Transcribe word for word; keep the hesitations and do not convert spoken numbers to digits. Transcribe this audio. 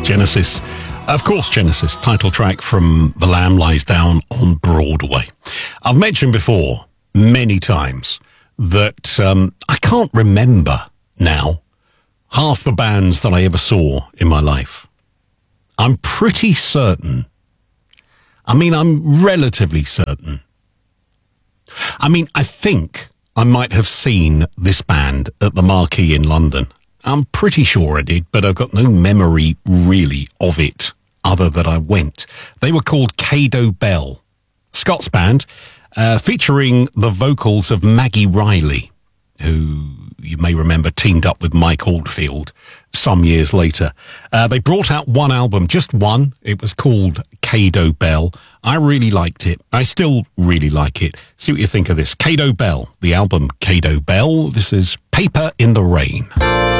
Genesis. Of course, Genesis, title track from The Lamb Lies Down on Broadway. I've mentioned before, many times, that um, I can't remember now half the bands that I ever saw in my life. I'm pretty certain. I mean, I'm relatively certain. I mean, I think I might have seen this band at the Marquee in London. I'm pretty sure I did, but I've got no memory really of it other than I went. They were called Cado Bell. Scots band, uh, featuring the vocals of Maggie Riley, who you may remember teamed up with Mike Oldfield some years later. Uh, they brought out one album, just one. It was called Cado Bell. I really liked it. I still really like it. See what you think of this. Cado Bell, the album Cado Bell. This is Paper in the Rain.